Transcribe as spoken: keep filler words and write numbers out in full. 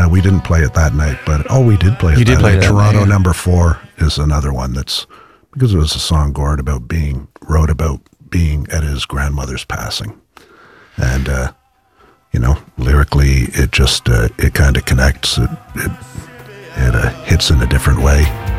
Uh, we didn't play it that night, but oh, we did play it. You did that play night. it that Toronto night, yeah. Number Four is another one that's because it was a song Gord about being wrote about being at his grandmother's passing, and uh, you know, lyrically, it just uh, it kind of connects. It it, it uh, hits in a different way.